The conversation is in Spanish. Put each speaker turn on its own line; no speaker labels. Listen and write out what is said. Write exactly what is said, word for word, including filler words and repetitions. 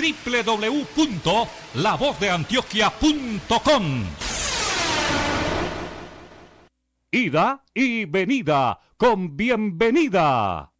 doble u doble u doble u punto la voz de antioquia punto com. Ida y venida con bienvenida.